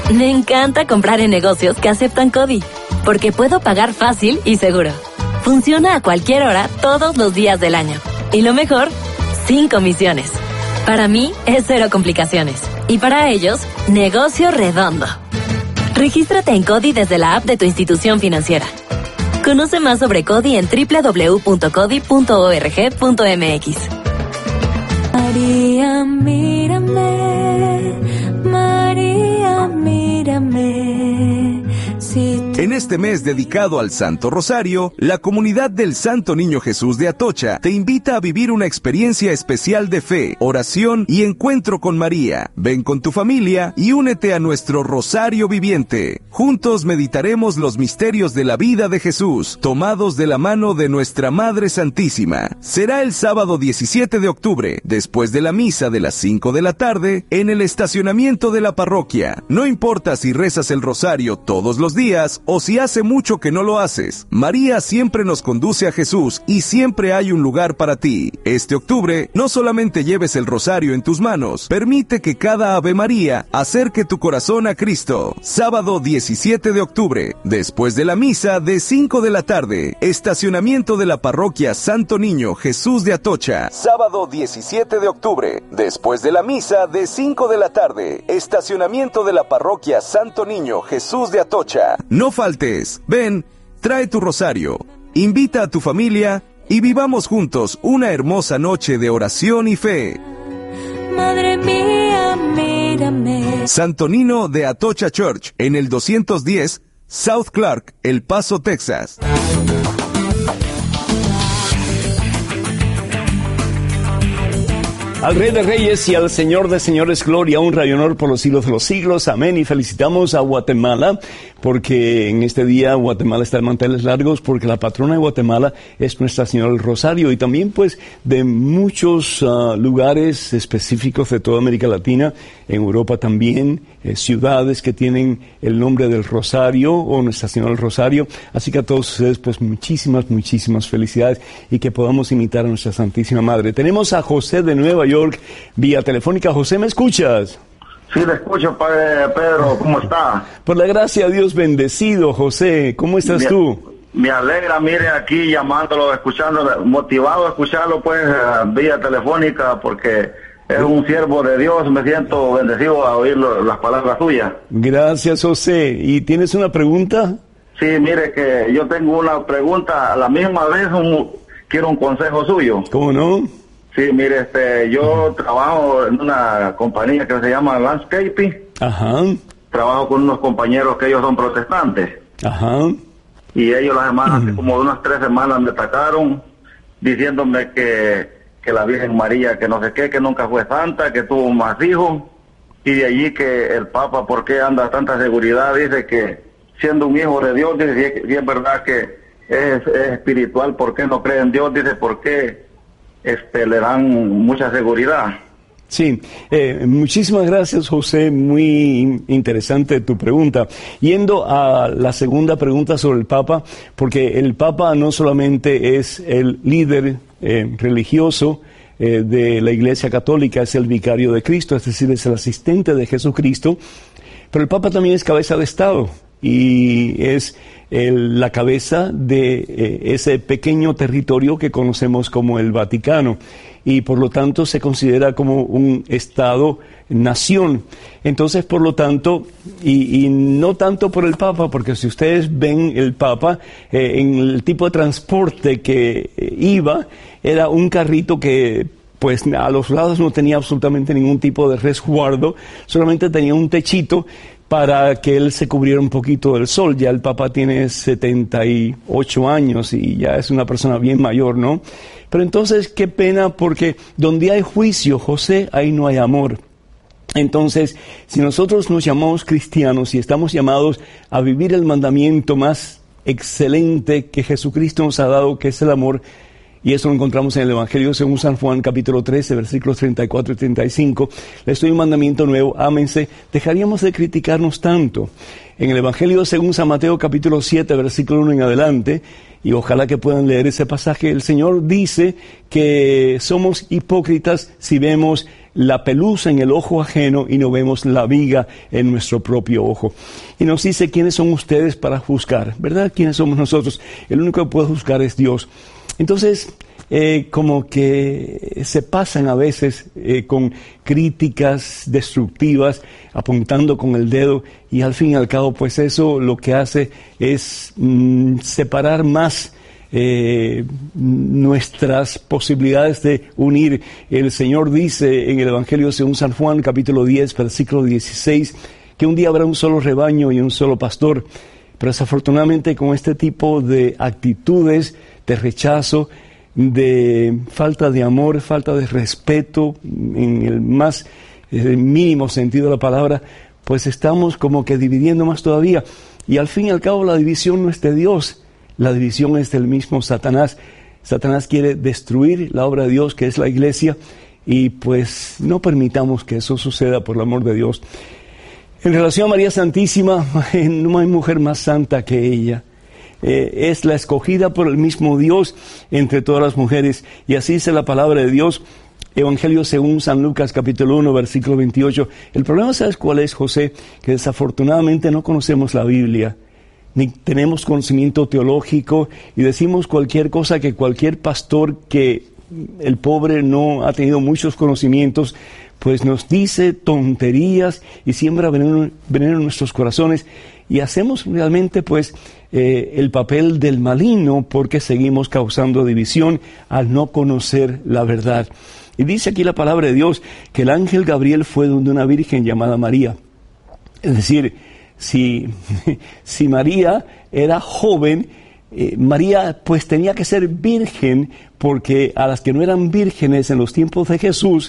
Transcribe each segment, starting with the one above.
Me encanta comprar en negocios que aceptan CODI, porque puedo pagar fácil y seguro. Funciona a cualquier hora, todos los días del año. Y lo mejor, sin comisiones. Para mí, es cero complicaciones. Y para ellos, negocio redondo. Regístrate en CODI desde la app de tu institución financiera. Conoce más sobre CODI en www.codi.org.mx. María, mírame, María, mírame. En este mes dedicado al Santo Rosario, la comunidad del Santo Niño Jesús de Atocha te invita a vivir una experiencia especial de fe, oración y encuentro con María. Ven con tu familia y únete a nuestro Rosario Viviente. Juntos meditaremos los misterios de la vida de Jesús, tomados de la mano de nuestra Madre Santísima. Será el sábado 17 de octubre, después de la misa de las 5 de la tarde, en el estacionamiento de la parroquia. No importa si rezas el rosario todos los días o si hace mucho que no lo haces, María siempre nos conduce a Jesús y siempre hay un lugar para ti. Este octubre, no solamente lleves el rosario en tus manos, permite que cada Ave María acerque tu corazón a Cristo. Sábado 17 de octubre, después de la misa de 5 de la tarde, estacionamiento de la parroquia Santo Niño Jesús de Atocha. Sábado 17 de octubre, después de la misa de 5 de la tarde, estacionamiento de la parroquia Santo Niño Jesús de Atocha. No faltes, ven, trae tu rosario, invita a tu familia y vivamos juntos una hermosa noche de oración y fe. Madre mía, mírame. Santo Nino de Atocha Church, en el 210 South Clark, El Paso, Texas. Al Rey de Reyes y al Señor de Señores, gloria, honra y honor por los siglos de los siglos. Amén. Y felicitamos a Guatemala, porque en este día Guatemala está de manteles largos, porque la patrona de Guatemala es Nuestra Señora del Rosario. Y también, pues, de muchos lugares específicos de toda América Latina, en Europa también, ciudades que tienen el nombre del Rosario o Nuestra Señora del Rosario. Así que a todos ustedes, pues, muchísimas felicidades y que podamos imitar a Nuestra Santísima Madre. Tenemos a José de Nueva York vía telefónica. José, ¿me escuchas? Sí, le escucho, padre Pedro. ¿Cómo está? Por la gracia de Dios, bendecido, José. ¿Cómo estás tú? Me alegra, mire, aquí llamándolo, escuchándolo, motivado a escucharlo, pues, vía telefónica, porque es un siervo de Dios. Me siento bendecido a oír las palabras suyas. Gracias, José. ¿Y tienes una pregunta? Sí, mire, que yo tengo una pregunta, a la misma vez quiero un consejo suyo. ¿Cómo no? Sí, mire, yo trabajo en una compañía que se llama Landscaping. Ajá. Trabajo con unos compañeros que ellos son protestantes. Ajá. Y ellos las semanas, hace como unas 3 semanas me atacaron diciéndome que la Virgen María, que no sé qué, que nunca fue santa, que tuvo más hijos. Y de allí que el Papa, ¿por qué anda tanta seguridad? Dice que siendo un hijo de Dios, dice, si es verdad que es espiritual, ¿por qué no cree en Dios? Dice, ¿por qué le dan mucha seguridad? Sí, muchísimas gracias, José, muy interesante tu pregunta. Yendo a la segunda pregunta sobre el Papa, porque el Papa no solamente es el líder religioso de la Iglesia Católica, es el vicario de Cristo, es decir, es el asistente de Jesucristo, pero el Papa también es cabeza de Estado y es la cabeza de ese pequeño territorio que conocemos como el Vaticano, y por lo tanto se considera como un Estado-nación. Entonces, por lo tanto, y no tanto por el Papa, porque si ustedes ven el Papa, en el tipo de transporte que iba, era un carrito que pues a los lados no tenía absolutamente ningún tipo de resguardo, solamente tenía un techito para que él se cubriera un poquito del sol. Ya el Papa tiene 78 años y ya es una persona bien mayor, ¿no? Pero entonces, qué pena, porque donde hay juicio, José, ahí no hay amor. Entonces, si nosotros nos llamamos cristianos y estamos llamados a vivir el mandamiento más excelente que Jesucristo nos ha dado, que es el amor, y eso lo encontramos en el Evangelio según San Juan, capítulo 13, versículos 34 y 35. Les doy un mandamiento nuevo, ámense. Dejaríamos de criticarnos tanto. En el Evangelio según San Mateo, capítulo 7, versículo 1 en adelante, y ojalá que puedan leer ese pasaje, el Señor dice que somos hipócritas si vemos la pelusa en el ojo ajeno y no vemos la viga en nuestro propio ojo. Y nos dice, ¿quiénes son ustedes para juzgar? ¿Verdad? ¿Quiénes somos nosotros? El único que puede juzgar es Dios. Entonces, como que se pasan a veces con críticas destructivas, apuntando con el dedo, y al fin y al cabo, pues eso lo que hace es separar más nuestras posibilidades de unir. El Señor dice en el Evangelio según San Juan, capítulo 10, versículo 16, que un día habrá un solo rebaño y un solo pastor. Pero desafortunadamente con este tipo de actitudes de rechazo, de falta de amor, falta de respeto, en el más mínimo sentido de la palabra, pues estamos como que dividiendo más todavía. Y al fin y al cabo la división no es de Dios, la división es del mismo Satanás. Satanás quiere destruir la obra de Dios, que es la iglesia, y pues no permitamos que eso suceda, por el amor de Dios. En relación a María Santísima, no hay mujer más santa que ella. Es la escogida por el mismo Dios entre todas las mujeres, y así dice la palabra de Dios. Evangelio según San Lucas, capítulo 1, versículo 28. El problema, ¿sabes cuál es, José? Que desafortunadamente no conocemos la Biblia, ni tenemos conocimiento teológico, y decimos cualquier cosa que cualquier pastor, que el pobre no ha tenido muchos conocimientos, pues nos dice tonterías y siembra veneno en nuestros corazones, y hacemos realmente pues el papel del maligno, porque seguimos causando división al no conocer la verdad. Y dice aquí la palabra de Dios que el ángel Gabriel fue donde una virgen llamada María. Es decir, si María era joven, María pues tenía que ser virgen, porque a las que no eran vírgenes en los tiempos de Jesús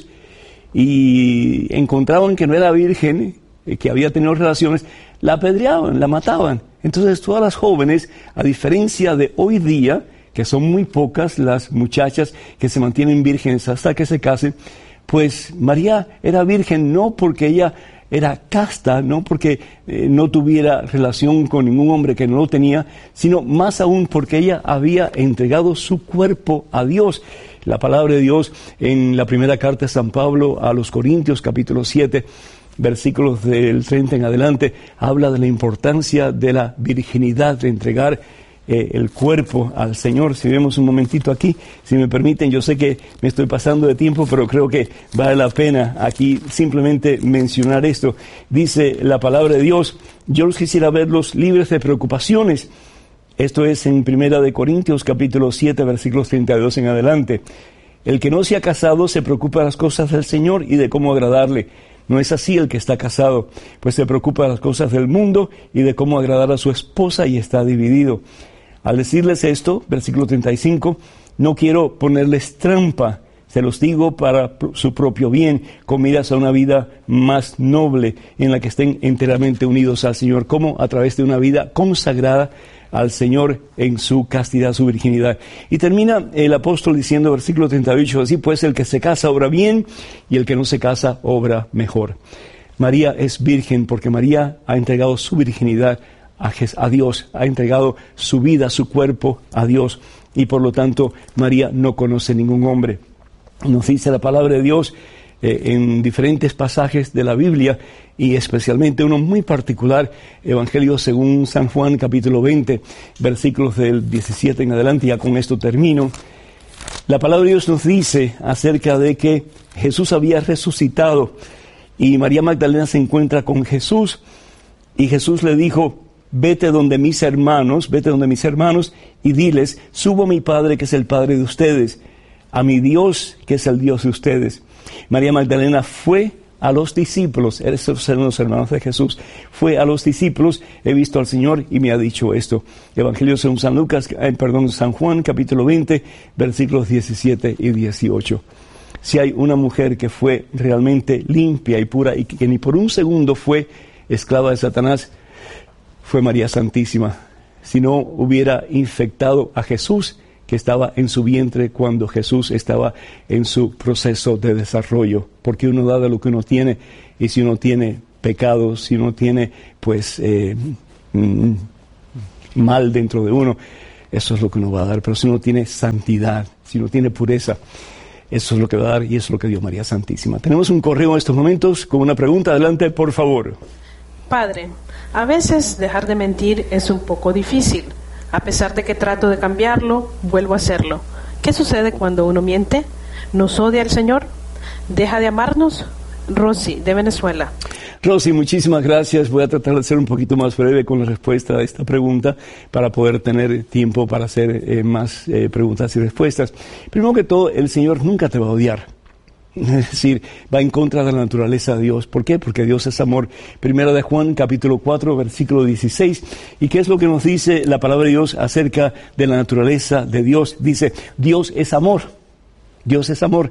y encontraban que no era virgen, que había tenido relaciones, la apedreaban, la mataban. Entonces todas las jóvenes, a diferencia de hoy día, que son muy pocas las muchachas que se mantienen vírgenes hasta que se casen, pues María era virgen no porque ella era casta, no porque no tuviera relación con ningún hombre que no lo tenía, sino más aún porque ella había entregado su cuerpo a Dios. La palabra de Dios en la primera carta de San Pablo a los Corintios, capítulo 7, versículos del 30 en adelante, habla de la importancia de la virginidad, de entregar el cuerpo al Señor. Si vemos un momentito aquí, si me permiten, yo sé que me estoy pasando de tiempo, pero creo que vale la pena aquí simplemente mencionar esto. Dice la palabra de Dios: yo los quisiera verlos libres de preocupaciones. Esto es en Primera de Corintios, capítulo 7, versículos 32 en adelante. El que no se ha casado se preocupa de las cosas del Señor y de cómo agradarle. No es así el que está casado, pues se preocupa de las cosas del mundo y de cómo agradar a su esposa, y está dividido. Al decirles esto, versículo 35, no quiero ponerles trampa, se los digo para su propio bien, con miras a una vida más noble, en la que estén enteramente unidos al Señor, como a través de una vida consagrada al Señor en su castidad, su virginidad. Y termina el apóstol diciendo, versículo 38, así pues el que se casa obra bien, y el que no se casa obra mejor. María es virgen porque María ha entregado su virginidad a Dios, ha entregado su vida, su cuerpo a Dios, y por lo tanto María no conoce ningún hombre. Nos dice la palabra de Dios en diferentes pasajes de la Biblia, y especialmente uno muy particular, Evangelio según San Juan, capítulo 20, versículos del 17 en adelante. Ya con esto termino. La palabra de Dios nos dice acerca de que Jesús había resucitado, y María Magdalena se encuentra con Jesús, y Jesús le dijo: vete donde mis hermanos, y diles, subo a mi Padre que es el Padre de ustedes, a mi Dios que es el Dios de ustedes. María Magdalena fue a los discípulos, esos eran los hermanos de Jesús, fue a los discípulos: he visto al Señor y me ha dicho esto. Evangelio según San Juan, capítulo 20, versículos 17 y 18. Si hay una mujer que fue realmente limpia y pura, y que ni por un segundo fue esclava de Satanás, fue María Santísima. Si no hubiera infectado a Jesús, que estaba en su vientre cuando Jesús estaba en su proceso de desarrollo, porque uno da de lo que uno tiene, y si uno tiene pecados, si uno tiene pues mal dentro de uno, eso es lo que uno va a dar. Pero si uno tiene santidad, si uno tiene pureza, Eso es lo que va a dar y eso es lo que dio María Santísima. Tenemos un correo en estos momentos con una pregunta. Adelante, por favor. Padre, a veces dejar de mentir es un poco difícil. A pesar de que trato de cambiarlo, vuelvo a hacerlo. ¿Qué sucede cuando uno miente? ¿Nos odia el Señor? ¿Deja de amarnos? Rosy, de Venezuela. Rosy, muchísimas gracias. Voy a tratar de ser un poquito más breve con la respuesta a esta pregunta para poder tener tiempo para hacer más preguntas y respuestas. Primero que todo, el Señor nunca te va a odiar. Es decir, va en contra de la naturaleza de Dios. ¿Por qué? Porque Dios es amor. Primera de Juan, capítulo 4, versículo 16. ¿Y qué es lo que nos dice la palabra de Dios acerca de la naturaleza de Dios? Dice, Dios es amor. Dios es amor.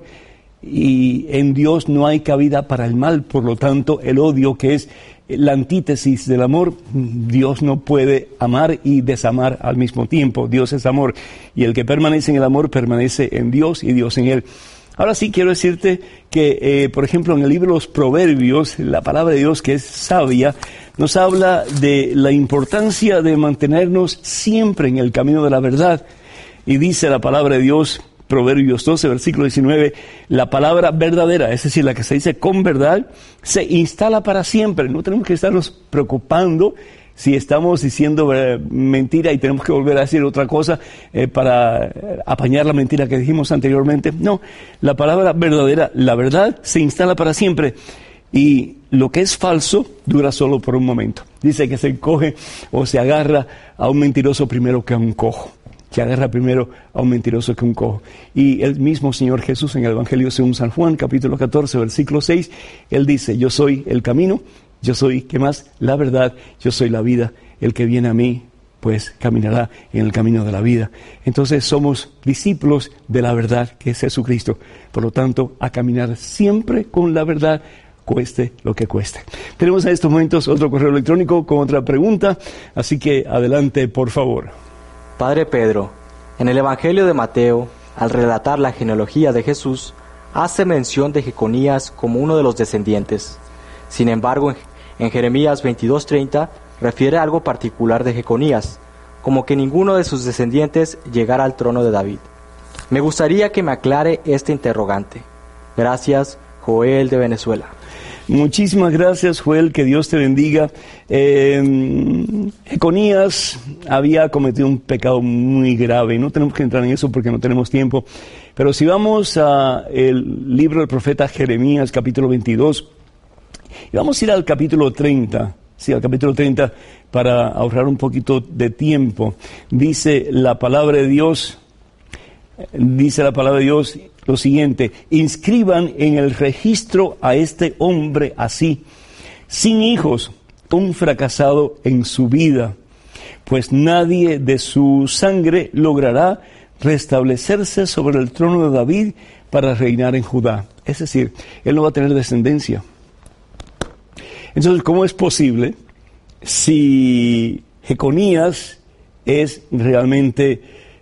Y en Dios no hay cabida para el mal. Por lo tanto, el odio, que es la antítesis del amor, Dios no puede amar y desamar al mismo tiempo. Dios es amor. Y el que permanece en el amor permanece en Dios y Dios en él. Ahora sí quiero decirte que, por ejemplo, en el libro de los Proverbios, la palabra de Dios, que es sabia, nos habla de la importancia de mantenernos siempre en el camino de la verdad. Y dice la palabra de Dios, Proverbios 12, versículo 19, la palabra verdadera, es decir, la que se dice con verdad, se instala para siempre. No tenemos que estarnos preocupando si estamos diciendo mentira y tenemos que volver a decir otra cosa para apañar la mentira que dijimos anteriormente. No, la palabra verdadera, la verdad, se instala para siempre. Y lo que es falso dura solo por un momento. Dice que se coge o se agarra a un mentiroso primero que a un cojo. Se agarra primero a un mentiroso que a un cojo. Y el mismo Señor Jesús en el Evangelio según San Juan, capítulo 14, versículo 6, Él dice, yo soy el camino, yo soy, ¿qué más? La verdad, yo soy la vida. El que viene a mí, pues caminará en el camino de la vida. Entonces somos discípulos de la verdad, que es Jesucristo. Por lo tanto, a caminar siempre con la verdad, cueste lo que cueste. Tenemos en estos momentos otro correo electrónico con otra pregunta, así que adelante, por favor. Padre Pedro, en el Evangelio de Mateo, al relatar la genealogía de Jesús, hace mención de Jeconías como uno de los descendientes. Sin embargo, en Jeremías 22:30 refiere algo particular de Jeconías, como que ninguno de sus descendientes llegara al trono de David. Me gustaría que me aclare este interrogante. Gracias, Joel de Venezuela. Muchísimas gracias, Joel, que Dios te bendiga. Jeconías había cometido un pecado muy grave, y no tenemos que entrar en eso porque no tenemos tiempo, pero si vamos al libro del profeta Jeremías, capítulo 22, y vamos a ir al capítulo 30, sí, al capítulo 30, para ahorrar un poquito de tiempo. Dice la palabra de Dios lo siguiente: inscriban en el registro a este hombre así, sin hijos, un fracasado en su vida, pues nadie de su sangre logrará restablecerse sobre el trono de David para reinar en Judá. Es decir, él no va a tener descendencia. Entonces, ¿cómo es posible si Jeconías es realmente,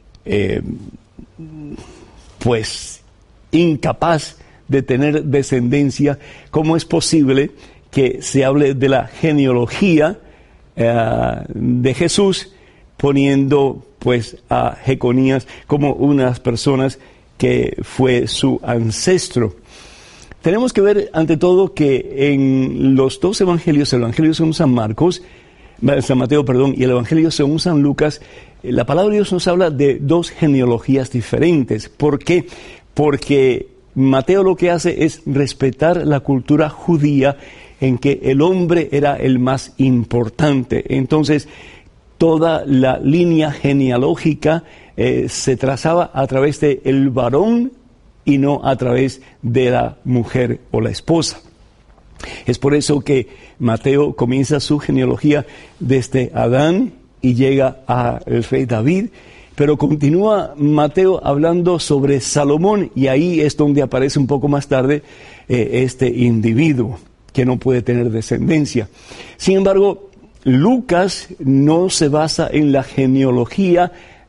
incapaz de tener descendencia? ¿Cómo es posible que se hable de la genealogía de Jesús poniendo pues a Jeconías como una de las personas que fue su ancestro? Tenemos que ver ante todo que en los dos evangelios, el evangelio según San Mateo, y el evangelio según San Lucas, la palabra de Dios nos habla de dos genealogías diferentes. ¿Por qué? Porque Mateo lo que hace es respetar la cultura judía en que el hombre era el más importante. Entonces, toda la línea genealógica se trazaba a través del varón y no a través de la mujer o la esposa. Es por eso que Mateo comienza su genealogía desde Adán y llega al rey David, pero continúa Mateo hablando sobre Salomón, y ahí es donde aparece un poco más tarde este individuo que no puede tener descendencia. Sin embargo, Lucas no se basa en la genealogía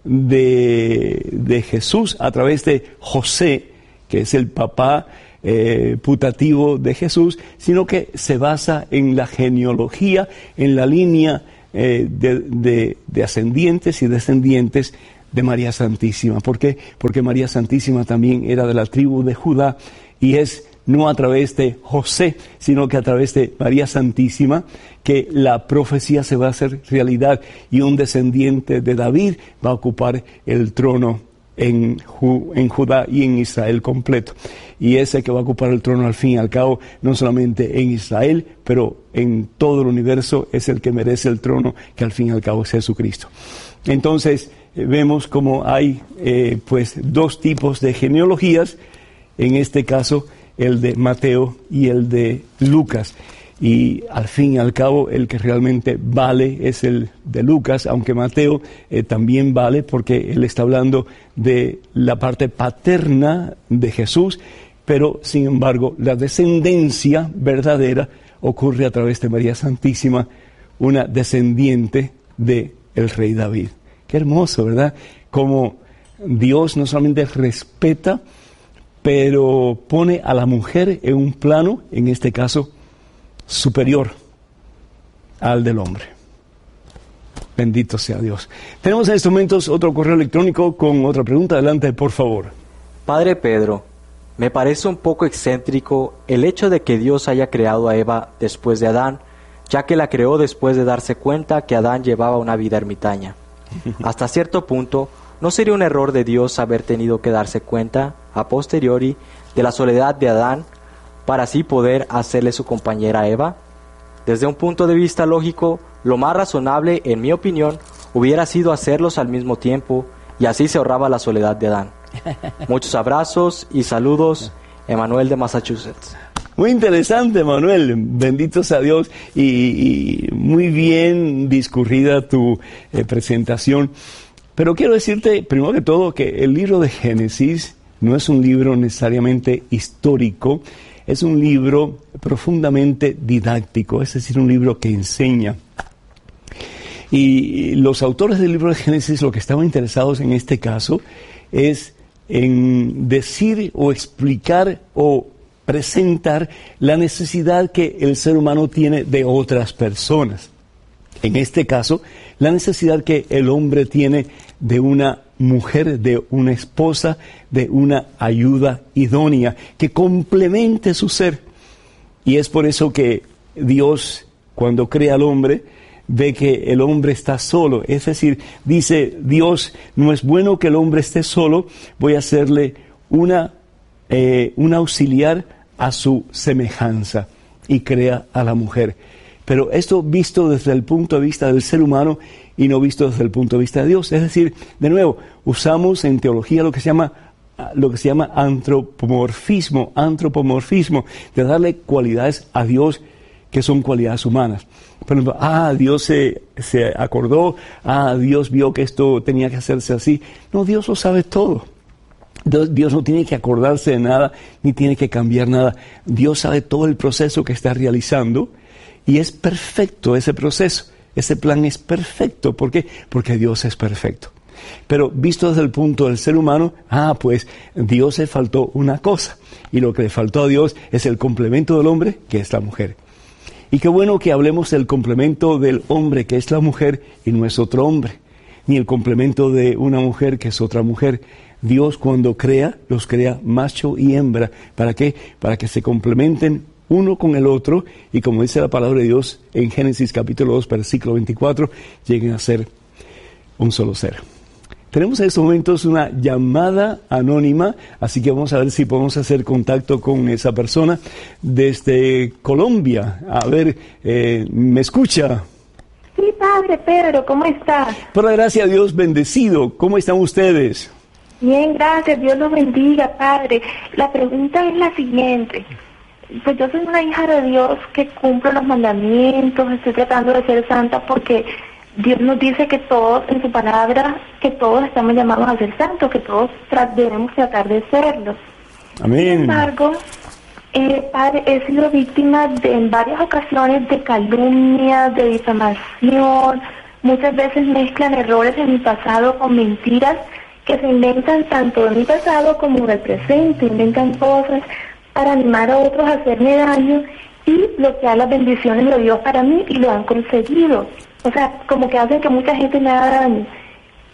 de Jesús a través de José, que es el papá putativo de Jesús, sino que se basa en la genealogía, en la línea de ascendientes y descendientes de María Santísima. ¿Por qué? Porque María Santísima también era de la tribu de Judá y es no a través de José, sino que a través de María Santísima que la profecía se va a hacer realidad y un descendiente de David va a ocupar el trono en Judá y en Israel completo. Y ese que va a ocupar el trono al fin y al cabo, no solamente en Israel, pero en todo el universo, es el que merece el trono, que al fin y al cabo es Jesucristo. Entonces, vemos como hay pues dos tipos de genealogías, en este caso el de Mateo y el de Lucas. Y al fin y al cabo el que realmente vale es el de Lucas, aunque Mateo también vale porque él está hablando de la parte paterna de Jesús, pero sin embargo la descendencia verdadera ocurre a través de María Santísima, una descendiente de el rey David. Qué hermoso, ¿verdad? Como Dios no solamente respeta, pero pone a la mujer en un plano, en este caso, superior al del hombre. Bendito sea Dios. Tenemos en estos momentos otro correo electrónico con otra pregunta. Adelante, por favor. Padre Pedro, me parece un poco excéntrico el hecho de que Dios haya creado a Eva después de Adán, ya que la creó después de darse cuenta que Adán llevaba una vida ermitaña. Hasta cierto punto, ¿no sería un error de Dios haber tenido que darse cuenta, a posteriori, de la soledad de Adán, para así poder hacerle su compañera Eva? Desde un punto de vista lógico, lo más razonable, en mi opinión, hubiera sido hacerlos al mismo tiempo, y así se ahorraba la soledad de Adán. Muchos abrazos y saludos, Emanuel de Massachusetts. Muy interesante, Manuel, bendito sea Dios, y muy bien discurrida tu presentación. Pero quiero decirte, primero que todo, que el libro de Génesis no es un libro necesariamente histórico, es un libro profundamente didáctico, es decir, un libro que enseña. Y los autores del libro de Génesis lo que estaban interesados en este caso es en decir o explicar o presentar la necesidad que el ser humano tiene de otras personas. En este caso, la necesidad que el hombre tiene de una mujer, de una esposa, de una ayuda idónea que complemente su ser. Y es por eso que Dios, cuando crea al hombre, ve que el hombre está solo. Es decir, dice Dios, no es bueno que el hombre esté solo, voy a hacerle una auxiliar a su semejanza, y crea a la mujer. Pero esto visto desde el punto de vista del ser humano y no visto desde el punto de vista de Dios. Es decir, de nuevo, usamos en teología lo que se llama antropomorfismo, de darle cualidades a Dios que son cualidades humanas. Por ejemplo, Dios se acordó, Dios vio que esto tenía que hacerse así. No, Dios lo sabe todo. Dios no tiene que acordarse de nada, ni tiene que cambiar nada. Dios sabe todo el proceso que está realizando y es perfecto ese proceso. Ese plan es perfecto. ¿Por qué? Porque Dios es perfecto. Pero visto desde el punto del ser humano, pues Dios le faltó una cosa. Y lo que le faltó a Dios es el complemento del hombre, que es la mujer. Y qué bueno que hablemos del complemento del hombre, que es la mujer, y no es otro hombre. Ni el complemento de una mujer, que es otra mujer. Dios, cuando crea, los crea macho y hembra. ¿Para qué? Para que se complementen uno con el otro, y como dice la palabra de Dios en Génesis capítulo 2, versículo 24, lleguen a ser un solo ser. Tenemos en estos momentos una llamada anónima, así que vamos a ver si podemos hacer contacto con esa persona desde Colombia. A ver, ¿me escucha? Sí, Padre Pedro, ¿cómo está? Por la gracia de Dios, bendecido. ¿Cómo están ustedes? Bien, gracias, Dios los bendiga, Padre. La pregunta es la siguiente. Pues yo soy una hija de Dios que cumple los mandamientos, estoy tratando de ser santa porque Dios nos dice que todos, en su palabra, que todos estamos llamados a ser santos, que todos debemos tratar de serlo. Amén. Sin embargo, Padre, he sido víctima en varias ocasiones de calumnias, de difamación. Muchas veces mezclan errores de mi pasado con mentiras que se inventan tanto de mi pasado como del presente, inventan cosas para animar a otros a hacerme daño y bloquear las bendiciones de Dios para mí, y lo han conseguido. O sea, como que hacen que mucha gente me haga daño.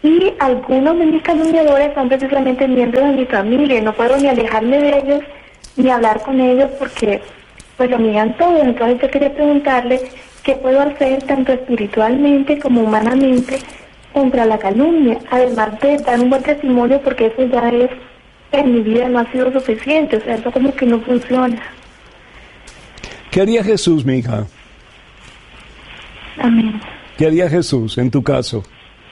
Y algunos de mis calumniadores son precisamente miembros de mi familia. No puedo ni alejarme de ellos, ni hablar con ellos porque pues lo niegan todo. Entonces yo quería preguntarle qué puedo hacer tanto espiritualmente como humanamente contra la calumnia, además de dar un buen testimonio, porque eso ya es, en mi vida no ha sido suficiente, o sea, eso como que no funciona. ¿Qué haría Jesús, mi hija? Amén. ¿Qué haría Jesús en tu caso?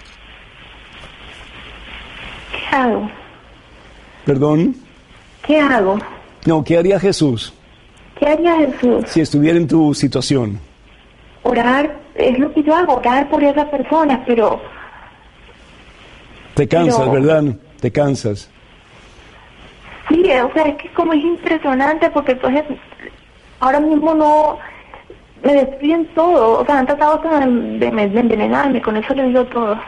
¿Qué hago? ¿Perdón? ¿Qué hago? No, ¿qué haría Jesús? ¿Qué haría Jesús? Si estuviera en tu situación. Orar, es lo que yo hago, orar por esas personas, pero... Te cansas, ¿verdad? Te cansas. Sí, o sea, es que como es impresionante, porque entonces ahora mismo no... Me destruyen todo, o sea, han tratado hasta de envenenarme, con eso le digo todo.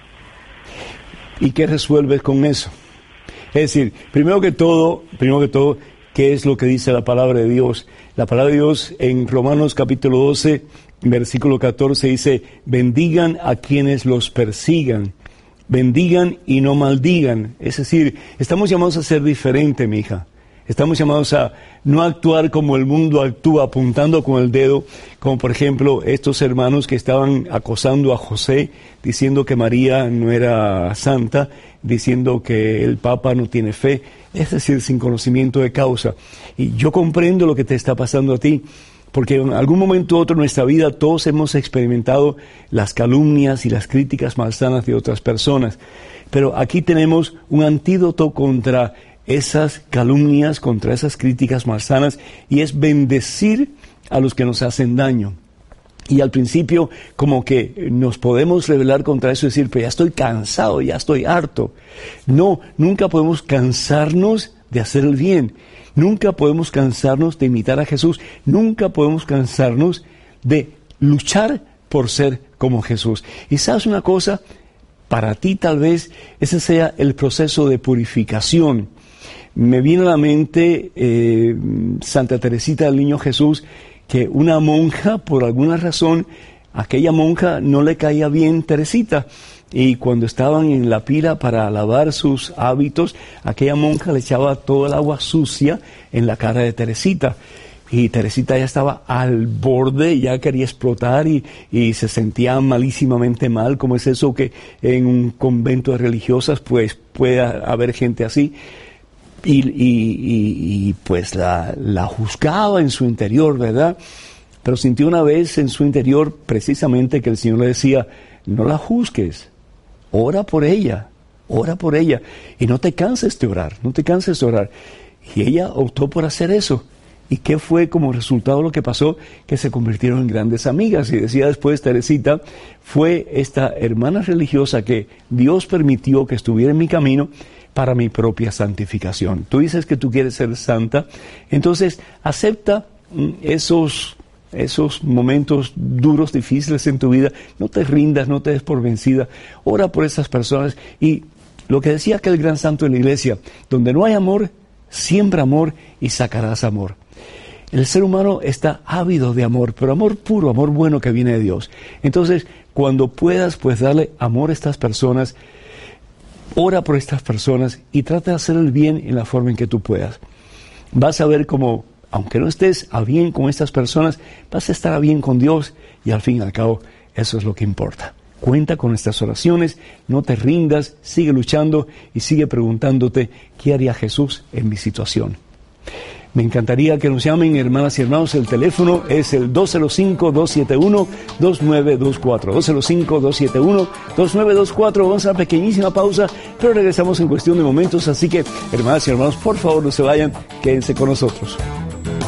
¿Y qué resuelves con eso? Es decir, primero que todo, ¿qué es lo que dice la palabra de Dios? La palabra de Dios en Romanos capítulo 12, versículo 14 dice, bendigan a quienes los persigan, bendigan y no maldigan. Es decir, estamos llamados a ser diferente, mi hija. Estamos llamados a no actuar como el mundo actúa, apuntando con el dedo, como por ejemplo estos hermanos que estaban acosando a José, diciendo que María no era santa, diciendo que el Papa no tiene fe, es decir, sin conocimiento de causa. Y yo comprendo lo que te está pasando a ti, porque en algún momento u otro en nuestra vida todos hemos experimentado las calumnias y las críticas malsanas de otras personas. Pero aquí tenemos un antídoto contra esas calumnias, contra esas críticas malsanas, y es bendecir a los que nos hacen daño. Y al principio como que nos podemos rebelar contra eso y decir, pero ya estoy cansado, ya estoy harto. No, nunca podemos cansarnos de hacer el bien. Nunca podemos cansarnos de imitar a Jesús. Nunca podemos cansarnos de luchar por ser como Jesús. Y sabes una cosa, para ti tal vez ese sea el proceso de purificación. Me viene a la mente Santa Teresita del Niño Jesús, que una monja, por alguna razón, aquella monja no le caía bien Teresita. Y cuando estaban en la pila para lavar sus hábitos, aquella monja le echaba todo el agua sucia en la cara de Teresita. Y Teresita ya estaba al borde, ya quería explotar y se sentía malísimamente mal. ¿Cómo es eso que en un convento de religiosas pues puede haber gente así? Y pues la juzgaba en su interior, ¿verdad? Pero sintió una vez en su interior precisamente que el Señor le decía, no la juzgues, ora por ella, y no te canses de orar, Y ella optó por hacer eso. ¿Y qué fue como resultado lo que pasó? Que se convirtieron en grandes amigas. Y decía después Teresita, fue esta hermana religiosa que Dios permitió que estuviera en mi camino para mi propia santificación. Tú dices que tú quieres ser santa, entonces acepta esos momentos duros, difíciles en tu vida. No te rindas, no te des por vencida. Ora por esas personas. Y lo que decía aquel gran santo de la iglesia, donde no hay amor, siembra amor y sacarás amor. El ser humano está ávido de amor, pero amor puro, amor bueno que viene de Dios. Entonces, cuando puedas, pues darle amor a estas personas, ora por estas personas y trata de hacer el bien en la forma en que tú puedas. Vas a ver cómo, aunque no estés a bien con estas personas, vas a estar a bien con Dios y al fin y al cabo, eso es lo que importa. Cuenta con estas oraciones, no te rindas, sigue luchando y sigue preguntándote, ¿qué haría Jesús en mi situación? Me encantaría que nos llamen, hermanas y hermanos. El teléfono es el 205-271-2924. 205-271-2924. Vamos a una pequeñísima pausa, pero regresamos en cuestión de momentos. Así que, hermanas y hermanos, por favor, no se vayan, quédense con nosotros.